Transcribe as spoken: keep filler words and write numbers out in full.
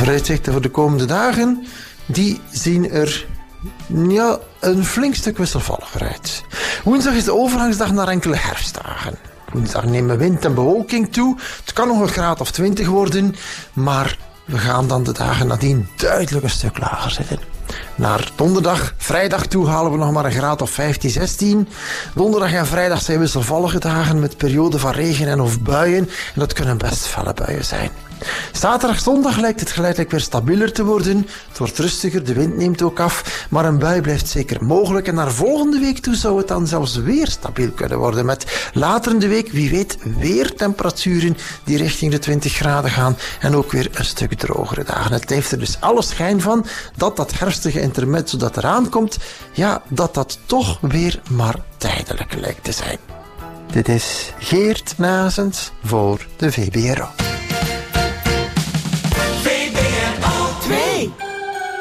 vooruitzichten voor de komende dagen, die zien er ja, een flink stuk wisselvalliger uit. Woensdag is de overgangsdag naar enkele herfstdagen. Woensdag nemen wind en bewolking toe. Het kan nog een graad of twintig worden, maar we gaan dan de dagen nadien duidelijk een stuk lager zitten. Naar donderdag, vrijdag toe halen we nog maar een graad of vijftien, zestien. Donderdag en vrijdag zijn wisselvallige dagen met perioden van regen en of buien. En dat kunnen best felle buien zijn. Zaterdag, zondag lijkt het geleidelijk weer stabieler te worden. Het wordt rustiger, de wind neemt ook af. Maar een bui blijft zeker mogelijk. En naar volgende week toe zou het dan zelfs weer stabiel kunnen worden. Met later in de week, wie weet, weer temperaturen die richting de twintig graden gaan. En ook weer een stuk drogere dagen. Het heeft er dus alle schijn van dat dat herfstige intermezzo dat eraan komt, ja, dat dat toch weer maar tijdelijk lijkt te zijn. Dit is Geert Nazens voor de V B R O.